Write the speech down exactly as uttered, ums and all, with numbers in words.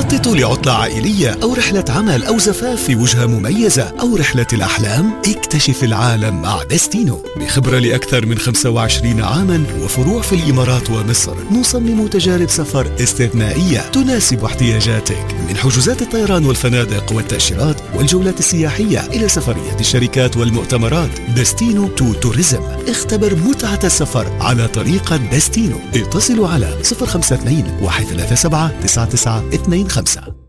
تخطط لعطلة عائلية أو رحلة عمل أو زفاف في وجهة مميزة أو رحلة الأحلام؟ اكتشف العالم مع دستينو. بخبرة لأكثر من خمسة وعشرين عاما وفروع في الإمارات ومصر، نصمم تجارب سفر استثنائية تناسب احتياجاتك، من حجوزات الطيران والفنادق والتأشيرات والجولات السياحية إلى سفرية الشركات والمؤتمرات. دستينو تو توريزم، اختبر متعة السفر على طريقة دستينو. اتصلوا على صفر خمسة اثنين واحد ثلاثة سبعة تسعة تسعة اثنين خمسة.